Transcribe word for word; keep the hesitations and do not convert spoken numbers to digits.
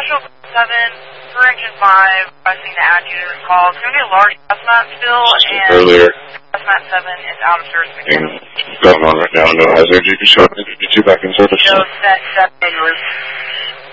Central seven, for engine five, requesting to add you to this call. It's going to be a large hazmat spill, and earlier. hazmat seven is out of service. What's going on right now? No hazard. You can show up and get you back in service. No, set seven.